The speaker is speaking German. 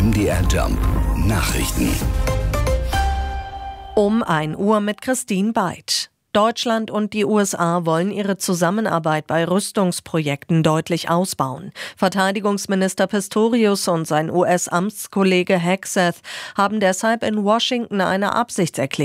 MDR Jump Nachrichten. Um 1 Uhr mit Christine Beid. Deutschland und die USA wollen ihre Zusammenarbeit bei Rüstungsprojekten deutlich ausbauen. Verteidigungsminister Pistorius und sein US-Amtskollege Hegseth haben deshalb in Washington eine Absichtserklärung